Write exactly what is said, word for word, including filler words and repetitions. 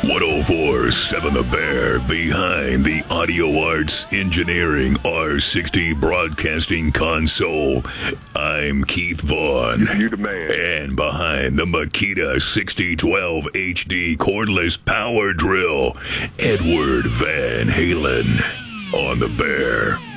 one oh four point seven The Bear, behind the Audio Arts Engineering R sixty Broadcasting Console. I'm Keith Vaughn. You the man. And behind the Makita sixty twelve H D cordless power drill, Edward Van Halen on The Bear.